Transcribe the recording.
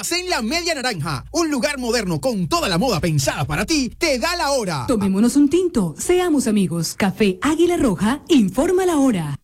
Almacén La Media Naranja, un lugar moderno con toda la moda pensada para ti, te da la hora. Tomémonos un tinto, seamos amigos. Café Águila Roja informa la hora.